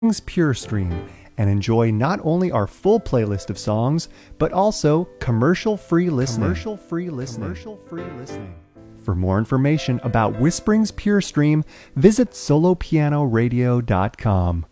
Pure Stream and enjoy not only our full playlist of songs, but also commercial-free listening. For more information about Whispering's Pure Stream, visit solopianoradio.com.